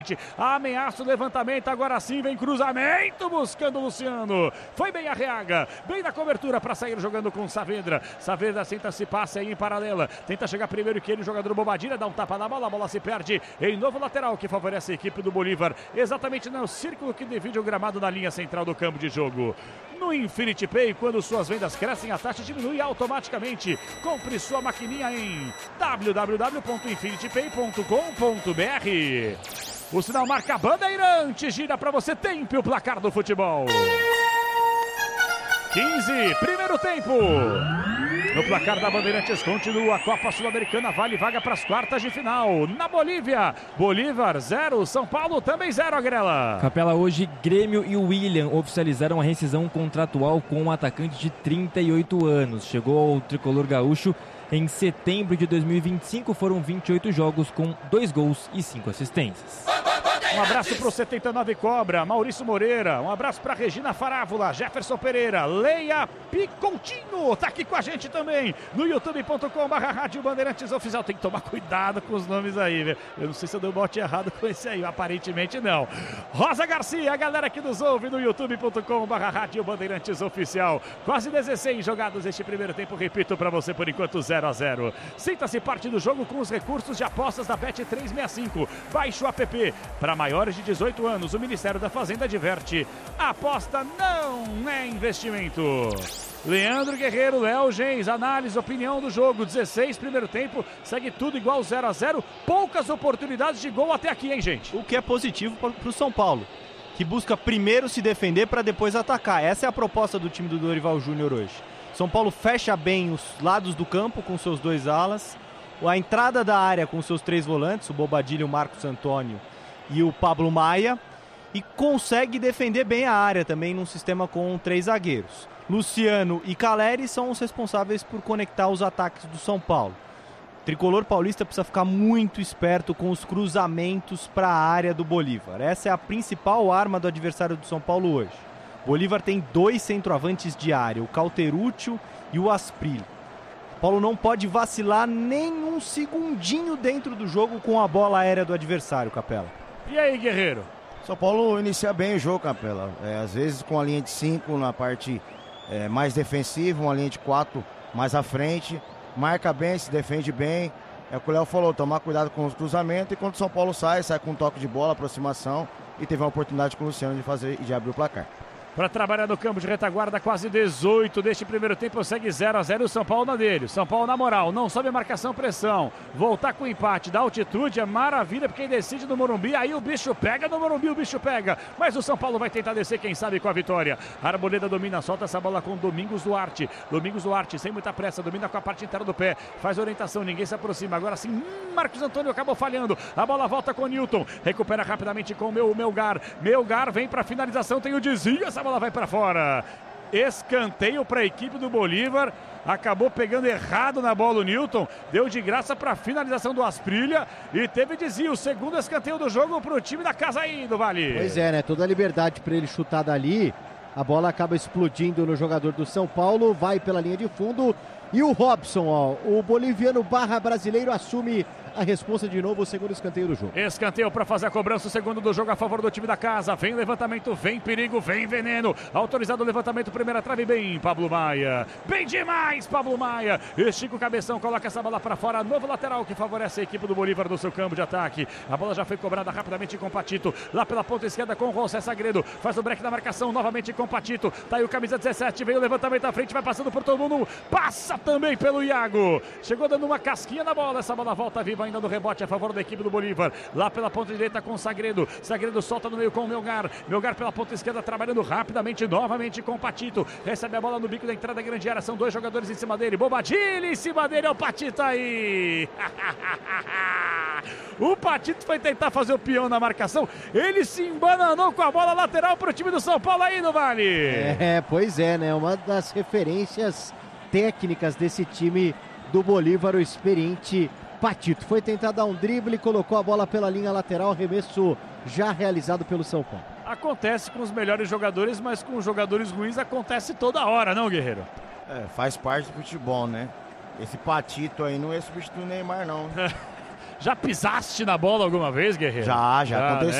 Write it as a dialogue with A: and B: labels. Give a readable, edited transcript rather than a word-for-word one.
A: Ameaça o levantamento, agora sim vem cruzamento buscando o Luciano. Foi bem Arreaga, bem na cobertura para sair jogando com Saavedra. Saavedra tenta-se passe aí em paralela, tenta chegar primeiro que ele, o jogador Bobadilha, dá um tapa na bola, a bola se perde em novo lateral que favorece a equipe do Bolívar, exatamente no círculo que divide o gramado na linha central do campo de jogo. No Infinity Pay, quando suas vendas crescem, a taxa diminui automaticamente. Compre sua maquininha em www.infinitypay.com.br. O sinal marca Bandeirante, gira para você, tempo o placar do futebol. 15, primeiro tempo. No placar da Bandeirantes continua a Copa Sul-Americana, vale vaga para as quartas de final. Na Bolívia, Bolívar 0, São Paulo também 0, Agrela.
B: Capela, hoje Grêmio e William oficializaram a rescisão contratual com um atacante de 38 anos. Chegou ao tricolor gaúcho em setembro de 2025, foram 28 jogos com 2 gols e 5 assistências.
A: Um abraço para o 79 Cobra, Maurício Moreira. Um abraço para Regina Farávola, Jefferson Pereira, Leia Picoutinho. Tá aqui com a gente também no youtube.com/Rádio Bandeirantes Oficial. Tem que tomar cuidado com os nomes aí, velho. Eu não sei se eu dei o bote errado com esse aí, aparentemente não. Rosa Garcia, a galera que nos ouve no youtube.com/Rádio Bandeirantes Oficial. Quase 16 jogados este primeiro tempo, repito para você por enquanto 0-0. Sinta-se parte do jogo com os recursos de apostas da Bet365. Baixe o app. Para maiores de 18 anos, o Ministério da Fazenda adverte: aposta não é investimento. Leandro Guerreiro, Léo Gens, análise, opinião do jogo. 16, primeiro tempo, segue tudo igual 0-0. Poucas oportunidades de gol até aqui, hein, gente?
C: O que é positivo para o São Paulo, que busca primeiro se defender para depois atacar. Essa é a proposta do time do Dorival Júnior hoje. São Paulo fecha bem os lados do campo com seus 2 alas, a entrada da área com seus 3 volantes, o Bobadilha, o Marcos Antônio e o Pablo Maia, e consegue defender bem a área também num sistema com 3 zagueiros. Luciano e Caleri são os responsáveis por conectar os ataques do São Paulo. O tricolor paulista precisa ficar muito esperto com os cruzamentos para a área do Bolívar. Essa é a principal arma do adversário do São Paulo hoje. Bolívar tem 2 centroavantes de área, o Cauterúcio e o Asprilla. Paulo não pode vacilar nem um segundinho dentro do jogo com a bola aérea do adversário, Capela.
A: E aí, Guerreiro?
D: São Paulo inicia bem o jogo, Capela. Às vezes com a linha de 5 na parte mais defensiva, uma linha de 4 mais à frente. Marca bem, se defende bem. É o que o Léo falou, tomar cuidado com os cruzamentos. E quando o São Paulo sai com um toque de bola, aproximação. E teve uma oportunidade com o Luciano de fazer e de abrir o placar.
A: Para trabalhar no campo de retaguarda, quase 18 deste primeiro tempo, segue 0-0 o São Paulo na dele. São Paulo na moral, não sobe a marcação, pressão. Voltar com o empate da altitude é maravilha, porque quem decide no Morumbi, aí o bicho pega no Morumbi, o bicho pega. Mas o São Paulo vai tentar descer, quem sabe com a vitória. A Arboleda domina, solta essa bola com Domingos Duarte. Domingos Duarte, sem muita pressa, domina com a parte inteira do pé. Faz orientação, ninguém se aproxima. Agora sim, Marcos Antônio acabou falhando. A bola volta com o Newton. Recupera rapidamente com o Melgar. Melgar vem para finalização, tem o desvio, essa bola vai para fora. Escanteio para a equipe do Bolívar. Acabou pegando errado na bola o Newton. Deu de graça para a finalização do Asprilla. E teve desvio. Segundo escanteio do jogo para o time da casa aí do Vale.
E: Pois é, né? Toda a liberdade para ele chutar dali. A bola acaba explodindo no jogador do São Paulo. Vai pela linha de fundo. E o Robson, ó, o boliviano barra brasileiro, assume a responsa de novo, o segundo escanteio do jogo.
A: Escanteio para fazer a cobrança, o segundo do jogo a favor do time da casa. Vem levantamento, vem perigo, vem veneno. Autorizado o levantamento, primeira trave, bem Pablo Maia. Bem demais, Pablo Maia. Estica o cabeção, coloca essa bola para fora. Novo lateral que favorece a equipe do Bolívar no seu campo de ataque. A bola já foi cobrada rapidamente com o Patito. Lá pela ponta esquerda com o José Sagredo. Faz o break da marcação novamente com o Patito. Tá aí o camisa 17, veio o levantamento à frente, vai passando por todo mundo. Passa também pelo Iago. Chegou dando uma casquinha na bola. Essa bola volta viva ainda no rebote a favor da equipe do Bolívar. Lá pela ponta direita com o Sagredo. Sagredo solta no meio com o Melgar. Melgar pela ponta esquerda trabalhando rapidamente novamente com o Patito. Recebe a bola no bico da entrada da grande área. São 2 jogadores em cima dele. Bobadilha em cima dele. É o Patito aí. O Patito foi tentar fazer o peão na marcação. Ele se embananou com a bola lateral para o time do São Paulo aí no Vale.
E: Pois é, né? Uma das referências técnicas desse time do Bolívar, o experiente Patito. Foi tentar dar um drible, colocou a bola pela linha lateral, arremesso já realizado pelo São Paulo.
A: Acontece com os melhores jogadores, mas com os jogadores ruins acontece toda hora, não, Guerreiro?
D: Faz parte do futebol, né? Esse Patito aí não é substituir o Neymar, não.
A: Já pisaste na bola alguma vez, Guerreiro?
D: Já aconteceu.